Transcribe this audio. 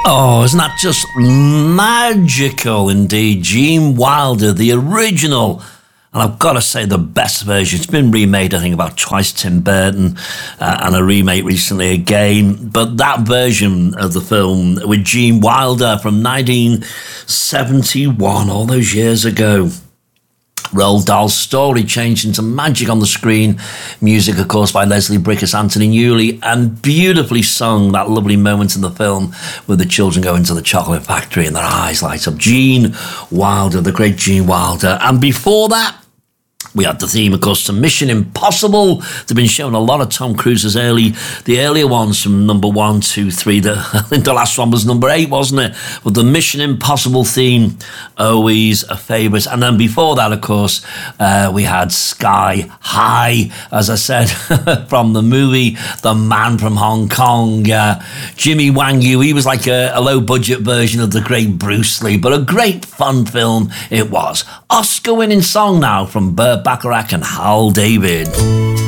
Oh, isn't that just magical indeed? Gene Wilder, the original. And I've got to say, the best version. It's been remade, I think, about twice, Tim Burton, and a remake recently again. But that version of the film with Gene Wilder from 1971, all those years ago. Roald Dahl's story changed into magic on the screen. Music, of course, by Leslie Bricusse, Anthony Newley, and beautifully sung, that lovely moment in the film with the children go into the chocolate factory and their eyes light up. Gene Wilder, the great Gene Wilder. And before that, we had the theme, of course, to Mission Impossible. They've been showing a lot of Tom Cruise's the earlier ones from number 1, 2, 3. I think the last one was number 8, wasn't it? But the Mission Impossible theme, always a favourite. And then before that, of course, we had Sky High, as I said, from the movie The Man from Hong Kong. Jimmy Wang Yu, he was like a low-budget version of the great Bruce Lee, but a great fun film it was. Oscar-winning song now from Burt Bacharach and Hal David.